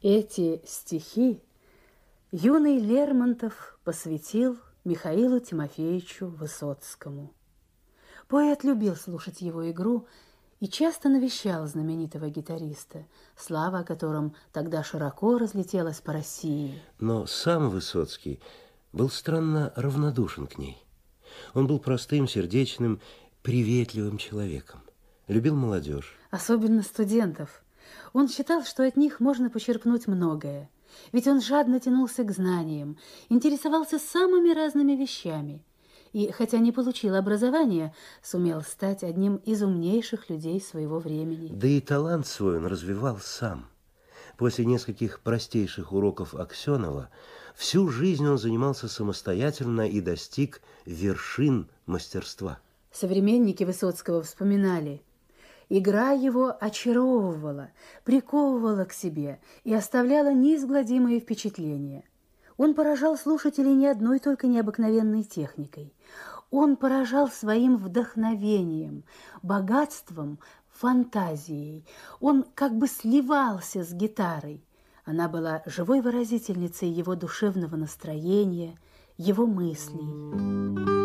Эти стихи юный Лермонтов посвятил Михаилу Тимофеевичу Высоцкому. Поэт любил слушать его игру и часто навещал знаменитого гитариста, слава о котором тогда широко разлетелась по России. Но сам Высоцкий был странно равнодушен к ней. Он был простым, сердечным, приветливым человеком. Любил молодежь. Особенно студентов. Он считал, что от них можно почерпнуть многое. Ведь он жадно тянулся к знаниям, интересовался самыми разными вещами. И, хотя не получил образования, сумел стать одним из умнейших людей своего времени. Да и талант свой он развивал сам. После нескольких простейших уроков Аксенова всю жизнь он занимался самостоятельно и достиг вершин мастерства. Современники Высоцкого вспоминали: игра его очаровывала, приковывала к себе и оставляла неизгладимые впечатления. Он поражал слушателей не одной только необыкновенной техникой. Он поражал своим вдохновением, богатством, фантазией. Он как бы сливался с гитарой. Она была живой выразительницей его душевного настроения, его мыслей.